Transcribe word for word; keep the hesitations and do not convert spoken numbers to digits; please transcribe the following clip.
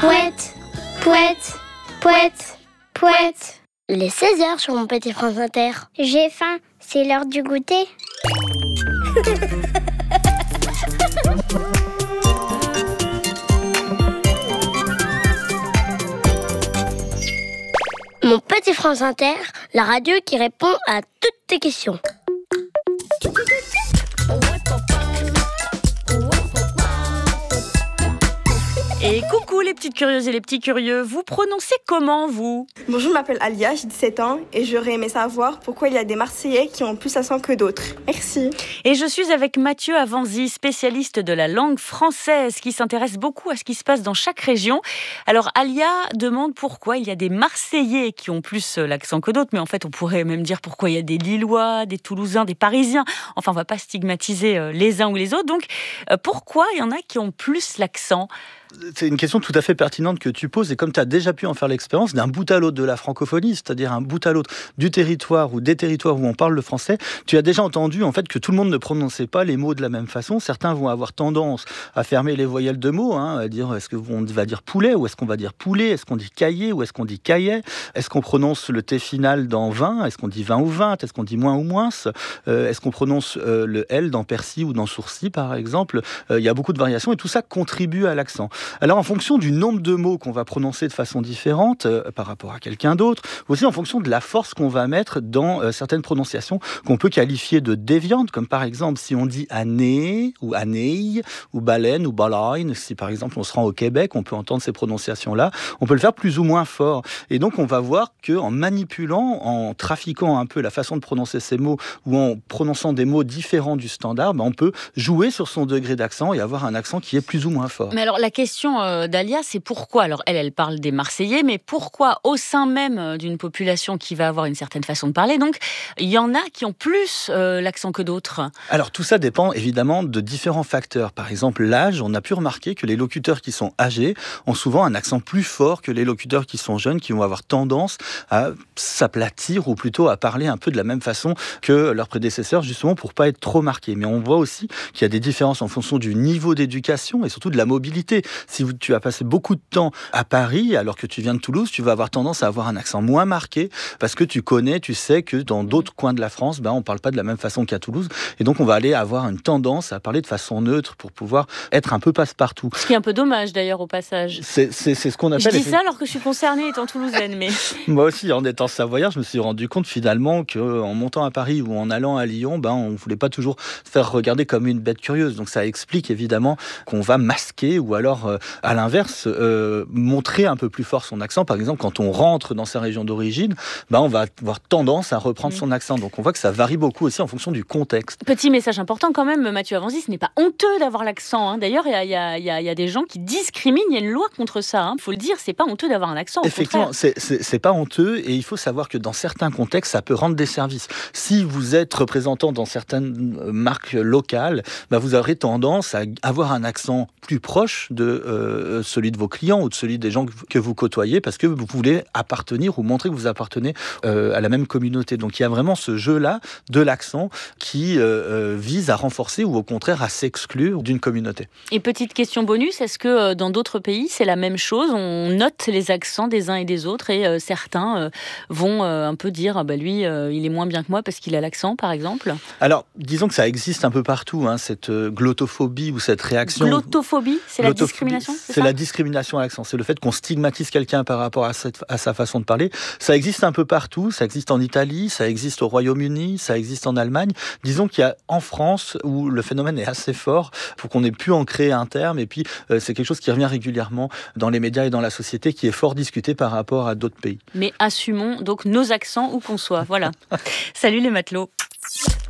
Pouette, pouette, pouette, pouette. Il est seize heures sur mon petit France Inter. J'ai faim, c'est l'heure du goûter. Mon petit France Inter, la radio qui répond à toutes tes questions. Et coucou les petites curieuses et les petits curieux, vous prononcez comment vous ? Bonjour, je m'appelle Alia, j'ai dix-sept ans et j'aurais aimé savoir pourquoi il y a des Marseillais qui ont plus l'accent que d'autres. Merci. Et je suis avec Mathieu Avanzi, spécialiste de la langue française qui s'intéresse beaucoup à ce qui se passe dans chaque région. Alors Alia demande pourquoi il y a des Marseillais qui ont plus l'accent que d'autres, mais en fait on pourrait même dire pourquoi il y a des Lillois, des Toulousains, des Parisiens. Enfin on ne va pas stigmatiser les uns ou les autres, donc pourquoi il y en a qui ont plus l'accent ? C'est une question tout à fait pertinente que tu poses, et comme tu as déjà pu en faire l'expérience, d'un bout à l'autre de la francophonie, c'est-à-dire un bout à l'autre du territoire ou des territoires où on parle le français, tu as déjà entendu en fait que tout le monde ne prononçait pas les mots de la même façon. Certains vont avoir tendance à fermer les voyelles de mots, hein, à dire est-ce qu'on va dire poulet ou est-ce qu'on va dire poulet, est-ce qu'on dit cahier ou est-ce qu'on dit caillet, est-ce qu'on prononce le T final dans vingt, est-ce qu'on dit vingt ou vingt, est-ce qu'on dit moins ou moins, euh, est-ce qu'on prononce euh, le L dans persil ou dans sourcil par exemple. Euh, il y a beaucoup de variations et tout ça contribue à l'accent. Alors en fonction du nombre de mots qu'on va prononcer de façon différente euh, par rapport à quelqu'un d'autre, aussi en fonction de la force qu'on va mettre dans euh, certaines prononciations qu'on peut qualifier de déviantes, comme par exemple si on dit année ou anneille ou baleine ou baleine, si par exemple on se rend au Québec, on peut entendre ces prononciations-là, on peut le faire plus ou moins fort. Et donc on va voir qu'en manipulant, en trafiquant un peu la façon de prononcer ces mots ou en prononçant des mots différents du standard, ben, on peut jouer sur son degré d'accent et avoir un accent qui est plus ou moins fort. Mais alors la question d'Alia, c'est pourquoi, alors elle, elle parle des Marseillais, mais pourquoi au sein même d'une population qui va avoir une certaine façon de parler, donc il y en a qui ont plus euh, l'accent que d'autres? Alors tout ça dépend évidemment de différents facteurs. Par exemple l'âge, on a pu remarquer que les locuteurs qui sont âgés ont souvent un accent plus fort que les locuteurs qui sont jeunes, qui vont avoir tendance à s'aplatir ou plutôt à parler un peu de la même façon que leurs prédécesseurs, justement pour pas être trop marqués. Mais on voit aussi qu'il y a des différences en fonction du niveau d'éducation et surtout de la mobilité. Si tu as passé beaucoup de temps à Paris, alors que tu viens de Toulouse, tu vas avoir tendance à avoir un accent moins marqué, parce que tu connais, tu sais que dans d'autres coins de la France, ben, on ne parle pas de la même façon qu'à Toulouse, et donc on va aller avoir une tendance à parler de façon neutre pour pouvoir être un peu passe-partout. Ce qui est un peu dommage d'ailleurs au passage. C'est, c'est, c'est ce qu'on appelle... Je dis ça alors que je suis concernée étant toulousaine, mais... Moi aussi, en étant savoyard, je me suis rendu compte finalement qu'en montant à Paris ou en allant à Lyon, ben, on ne voulait pas toujours se faire regarder comme une bête curieuse. Donc ça explique évidemment qu'on va masquer ou alors... Euh, à l'inverse, euh, montrer un peu plus fort son accent. Par exemple, quand on rentre dans sa région d'origine, ben on va avoir tendance à reprendre mmh. son accent. Donc on voit que ça varie beaucoup aussi en fonction du contexte. Petit message important quand même, Mathieu Avanzi, ce n'est pas honteux d'avoir l'accent. Hein. D'ailleurs, il y, y, y, y a des gens qui discriminent, il y a une loi contre ça. Il hein. faut le dire, c'est pas honteux d'avoir un accent. Effectivement, c'est, c'est, c'est pas honteux et il faut savoir que dans certains contextes, ça peut rendre des services. Si vous êtes représentant dans certaines marques locales, ben vous aurez tendance à avoir un accent plus proche de euh, celui de vos clients ou de celui des gens que vous côtoyez parce que vous voulez appartenir ou montrer que vous appartenez euh, à la même communauté. Donc il y a vraiment ce jeu-là de l'accent qui euh, vise à renforcer ou au contraire à s'exclure d'une communauté. Et petite question bonus, est-ce que euh, dans d'autres pays c'est la même chose? On note les accents des uns et des autres et euh, certains euh, vont euh, un peu dire ah bah lui euh, il est moins bien que moi parce qu'il a l'accent par exemple? Alors disons que ça existe un peu partout, hein, cette euh, glottophobie ou cette réaction. Glottophobie, c'est la discrimination? C'est, c'est la discrimination à l'accent, c'est le fait qu'on stigmatise quelqu'un par rapport à, cette, à sa façon de parler. Ça existe un peu partout, ça existe en Italie, ça existe au Royaume-Uni, ça existe en Allemagne. Disons qu'il y a en France où le phénomène est assez fort pour qu'on ait pu en créer un terme et puis euh, c'est quelque chose qui revient régulièrement dans les médias et dans la société qui est fort discuté par rapport à d'autres pays. Mais assumons donc nos accents où qu'on soit, voilà. Salut les matelots.